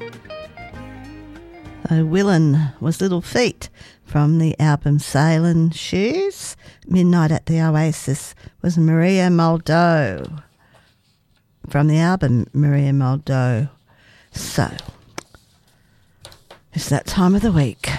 Willen was Little Feet from the album Sailing Shoes. Midnight at the Oasis was Maria Muldoe from the album Maria Muldoe. So, it's that time of the week.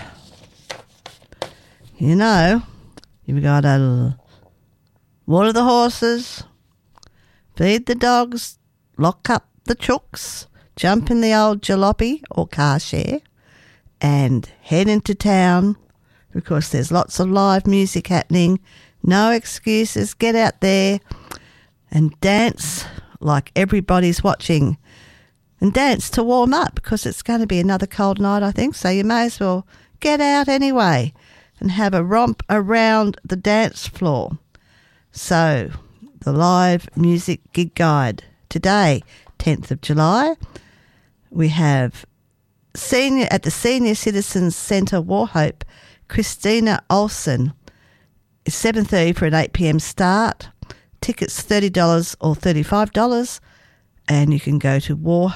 You know, you've got to water the horses, feed the dogs, lock up the chooks, jump in the old jalopy or car share, and head into town because there's lots of live music happening. No excuses. Get out there and dance like everybody's watching. And dance to warm up because it's going to be another cold night, I think. So you may as well get out anyway and have a romp around the dance floor. So the live music gig guide today, 10th of July, we have at the Senior Citizens Centre Warhope, Christina Olsen. It's 7:30 for an 8 p.m. start. Tickets $30 or $35, and you can go to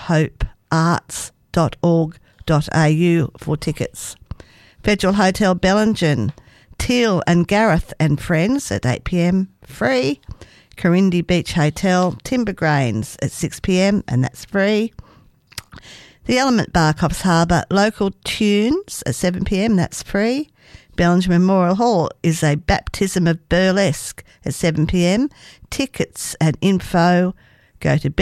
warhopearts.org.au for tickets. Federal Hotel Bellingen, Teal and Gareth and Friends at 8 p.m. free. Corindi Beach Hotel, Timbergrains at 6 p.m. and that's free. The Element Bar, Coffs Harbour, Local Tunes at 7 p.m, that's free. Bellingen Memorial Hall is a baptism of burlesque at 7 p.m. Tickets and info go to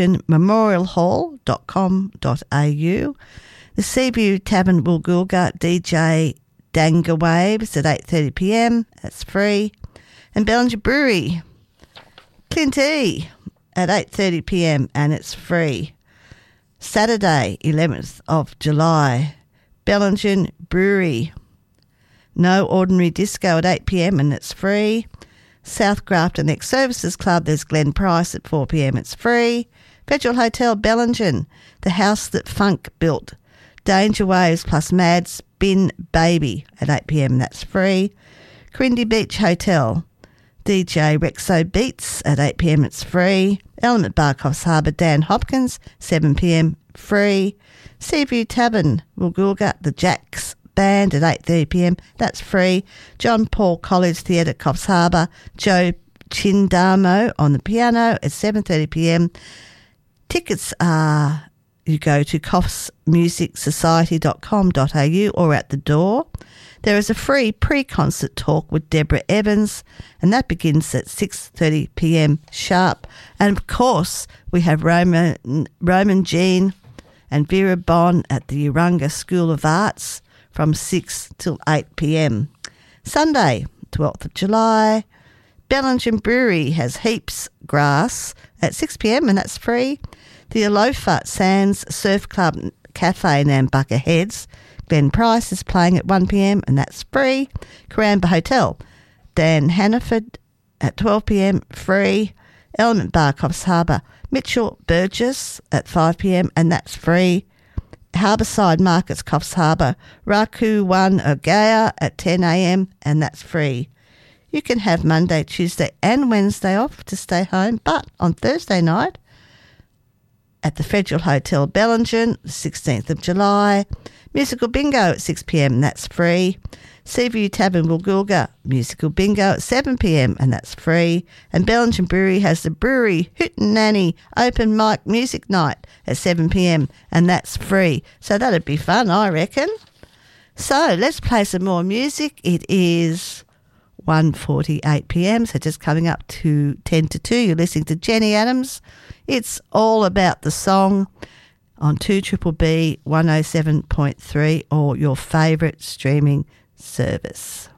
bellingenmemorialhall.com.au. The Seaview Tavern Woolgoolga, DJ Danga Waves at 8:30 p.m, that's free. And Bellingen Brewery, Clint E at 8:30 p.m, and it's free. Saturday, 11th of July, Bellingen Brewery. No Ordinary Disco at 8 p.m, and it's free. South Grafton Ex-Services Club, there's Glen Price at 4 p.m, it's free. Federal Hotel Bellingen, the house that funk built. Danger Waves plus Mad Spin Baby at 8 p.m, that's free. Corindi Beach Hotel, DJ Rexo Beats at 8 p.m, it's free. Element Bar, Coffs Harbour, Dan Hopkins, 7 p.m, free. Seaview Tavern, Woolgoolga, the Jacks Band at 8:30 p.m, that's free. John Paul College Theatre, Coffs Harbour, Joe Chindamo on the piano at 7:30 p.m. Tickets are, you go to coffsmusicsociety.com.au or at the door. There is a free pre-concert talk with Deborah Evans, and that begins at 6:30 p.m. sharp. And, of course, we have Roman Jean and Vera Bon at the Urunga School of Arts from 6 till 8 p.m. Sunday, 12th of July, Bellingen Brewery has Heaps Grass at 6 p.m, and that's free. The Alofa Sands Surf Club Cafe Nambucca Heads, Glen Price is playing at 1 p.m, and that's free. Caramba Hotel, Dan Hannaford at 12 p.m, free. Element Bar, Coffs Harbour, Mitchell Burgess at 5 p.m, and that's free. Harbourside Markets, Coffs Harbour, Raku One Ogea at 10 a.m, and that's free. You can have Monday, Tuesday and Wednesday off to stay home, but on Thursday night at the Federal Hotel Bellingen, the 16th of July, Musical Bingo at 6 p.m, and that's free. Seaview Tavern Woolgoolga, Musical Bingo at 7 p.m, and that's free. And Bellingen Brewery has the Brewery Hootenanny Open Mic Music Night at 7 p.m, and that's free. So that'd be fun, I reckon. So let's play some more music. It is 1:48 p.m, so just coming up to 10 to 2. You're listening to Jenny Adams. It's all about the song on 2BBB 107.3 or your favourite streaming service.